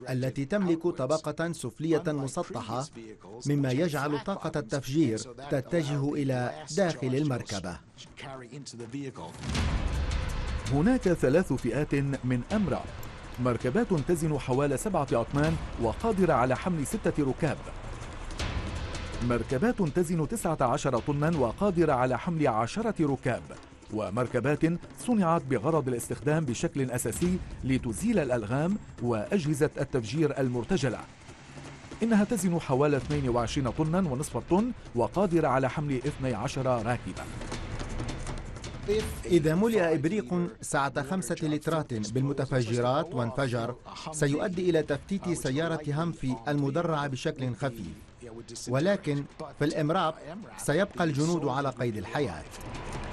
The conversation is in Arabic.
التي تملك طبقة سفلية مسطحة، مما يجعل طاقة التفجير تتجه إلى داخل المركبة. هناك 3 فئات من أمراب: مركبات تزن حوالي 7 أطنان وقادرة على حمل 6 ركاب، مركبات تزن 19 طنا وقادرة على حمل 10 ركاب، ومركبات صنعت بغرض الاستخدام بشكل أساسي لتزيل الألغام وأجهزة التفجير المرتجلة. إنها تزن حوالي 22 طنا ونصف الطن وقادرة على حمل 12 راكبا. إذا ملئ إبريق سعة 5 لترات بالمتفجرات وانفجر، سيؤدي إلى تفتيت سيارة هامفي المدرعة بشكل خفيف، ولكن في الإمراب سيبقى الجنود على قيد الحياة.